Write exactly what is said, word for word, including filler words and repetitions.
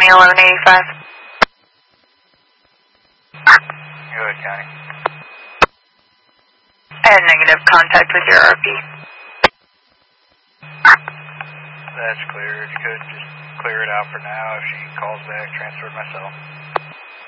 eleven eighty-five. Go ahead, County. I had negative contact with your R P. That's clear. If you could just clear it out for now. If she calls back, transfer myself.